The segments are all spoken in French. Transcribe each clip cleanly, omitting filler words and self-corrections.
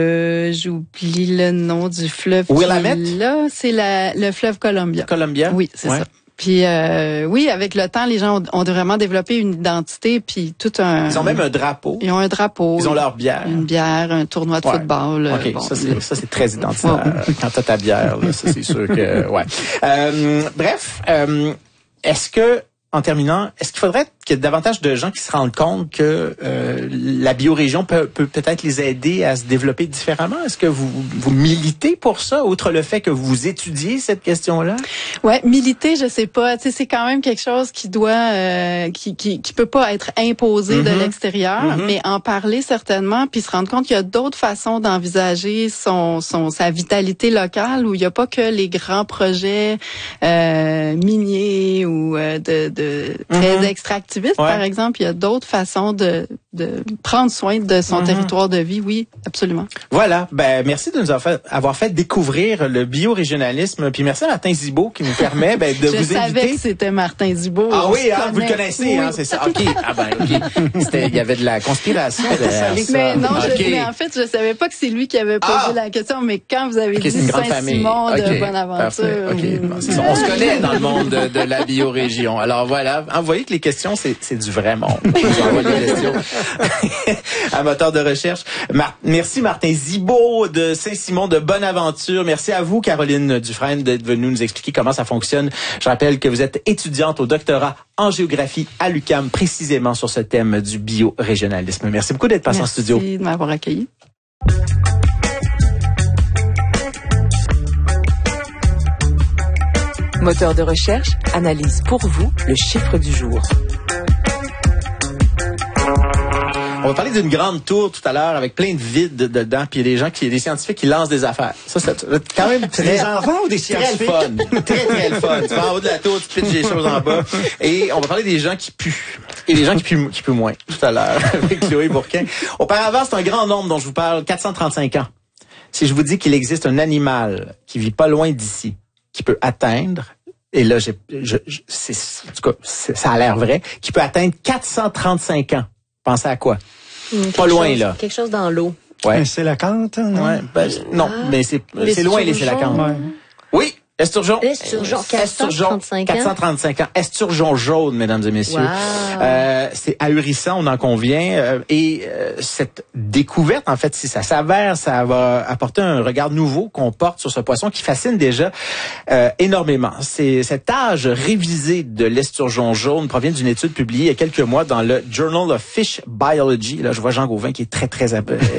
J'oublie le nom du fleuve. Willamette? Là, c'est le fleuve Columbia. Columbia? Oui, c'est ça. Puis oui, avec le temps, les gens ont vraiment développé une identité, puis tout un... Ils ont même un drapeau. Ils ont un drapeau. Ils ont leur bière. Une bière, un tournoi de football. OK, bon, ça c'est très identitaire. Quand t'as ta bière, là, ça c'est sûr que... Ouais. Bref, est-ce que, en terminant, est-ce qu'il faudrait qu'il y ait davantage de gens qui se rendent compte que la biorégion peut peut-être les aider à se développer différemment? Est-ce que vous militez pour ça, outre le fait que vous étudiez cette question-là? Ouais, militer, je sais pas. Tu sais, c'est quand même quelque chose qui doit, qui peut pas être imposé de l'extérieur, mais en parler certainement, puis se rendre compte qu'il y a d'autres façons d'envisager sa vitalité locale, où il y a pas que les grands projets miniers ou très extractivistes, par exemple. Il y a d'autres façons de prendre soin de son territoire de vie. Oui, absolument. Voilà. Ben, merci de nous avoir fait découvrir le biorégionalisme. Puis merci à Martin Zibaud qui nous permet de vous inviter. Je savais que c'était Martin Zibaud. Ah oui, vous le connaissez, oui. C'est ça. OK. Ah ben, OK. Il y avait de la conspiration derrière ça. Mais non, mais en fait, je savais pas que c'est lui qui avait posé la question, mais quand vous avez dit Saint-Simon de Bonaventure. On se connaît dans le monde de la biorégion. Alors voilà, vous voyez que les questions, c'est du vrai monde. J'envoie des questions à moteur de recherche. Merci Martin Zibaud de Saint-Simon de Bonaventure. Merci à vous, Caroline Dufresne, d'être venue nous expliquer comment ça fonctionne. Je rappelle que vous êtes étudiante au doctorat en géographie à l'UQAM, précisément sur ce thème du biorégionalisme. Merci beaucoup d'être passé en studio. Merci de m'avoir accueilli. Moteur de recherche analyse pour vous le chiffre du jour. On va parler d'une grande tour tout à l'heure avec plein de vide dedans, puis il y a des scientifiques qui lancent des affaires. Ça quand même très... Des enfants ou des scientifiques? Très fun. Très le fun. Tu vas en haut de la tour, tu pitches des choses en bas. Et on va parler des gens qui puent. Et des gens qui puent moins, tout à l'heure, avec Chloé Bourquin. Auparavant, c'est un grand nombre dont je vous parle, 435 ans. Si je vous dis qu'il existe un animal qui vit pas loin d'ici, qui peut atteindre, et là, en tout cas, ça a l'air vrai, qui peut atteindre 435 ans. Pensez à quoi? Pas loin, là. Quelque chose dans l'eau. Ouais. C'est la cante, non? Ouais, non, mais c'est loin, les Sélacanthes. Ouais. Oui, esturgeon. 435 ans. Esturgeon jaune, mesdames et messieurs. Wow. C'est ahurissant, on en convient. Et cette découverte, en fait, si ça s'avère, ça va apporter un regard nouveau qu'on porte sur ce poisson qui fascine déjà énormément. Cet âge révisé de l'esturgeon jaune provient d'une étude publiée il y a quelques mois dans le Journal of Fish Biology. Là, je vois Jean Gauvin qui est très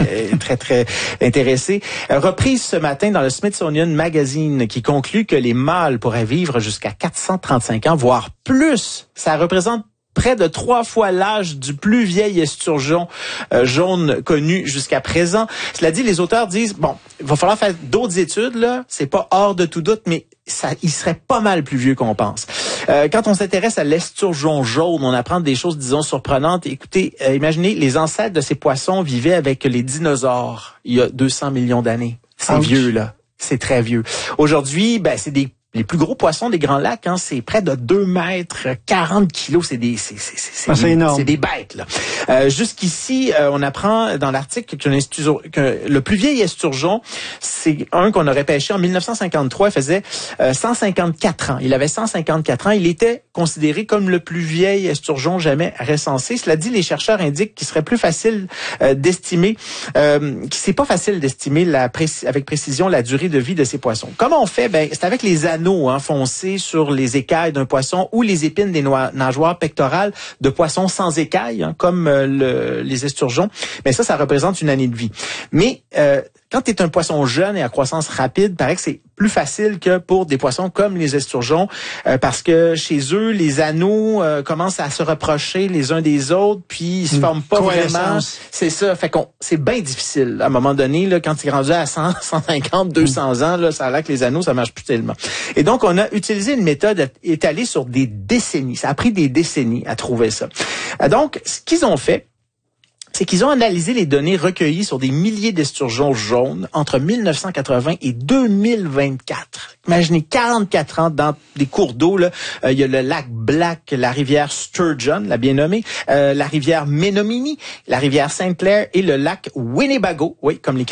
intéressé. Reprise ce matin dans le Smithsonian Magazine qui conclut que les mâles pourraient vivre jusqu'à 435 ans, voire plus. Ça représente près de 3 fois l'âge du plus vieil esturgeon jaune connu jusqu'à présent. Cela dit, les auteurs disent, bon, il va falloir faire d'autres études, là. C'est pas hors de tout doute, mais il serait pas mal plus vieux qu'on pense. Quand on s'intéresse à l'esturgeon jaune, on apprend des choses, disons, surprenantes. Écoutez, imaginez, les ancêtres de ces poissons vivaient avec les dinosaures il y a 200 millions d'années. C'est vieux, là. C'est très vieux. Aujourd'hui, c'est les plus gros poissons des Grands Lacs, c'est près de 2 mètres, 40 kilos. C'est énorme. C'est des bêtes, là. Jusqu'ici, on apprend dans l'article que le plus vieil esturgeon, c'est un qu'on aurait pêché en 1953. Il faisait 154 ans. Il avait 154 ans. Il était considéré comme le plus vieil esturgeon jamais recensé. Cela dit, les chercheurs indiquent qu'il serait plus facile d'estimer, c'est pas facile d'estimer avec précision la durée de vie de ces poissons. Comment on fait? C'est avec les anneaux foncés sur les écailles d'un poisson ou les épines des nageoires pectorales de poissons sans écailles, comme les esturgeons. Mais ça représente une année de vie. Mais quand tu es un poisson jeune et à croissance rapide, paraît que c'est plus facile que pour des poissons comme les esturgeons, parce que chez eux, les anneaux commencent à se rapprocher les uns des autres, puis ils se forment pas vraiment. C'est ça. Fait c'est bien difficile. À un moment donné, là, quand tu es rendu à 100, 150, 200 ans, là, ça a l'air que les anneaux, ça marche plus tellement. Et donc, on a utilisé une méthode étalée sur des décennies. Ça a pris des décennies à trouver ça. Donc, ce qu'ils ont fait, c'est qu'ils ont analysé les données recueillies sur des milliers d'esturgeons jaunes entre 1980 et 2024. Imaginez 44 ans dans des cours d'eau. Là, il y a le lac Black, la rivière Sturgeon, la bien nommée, la rivière Menominee, la rivière Sainte-Claire et le lac Winnebago, oui, comme les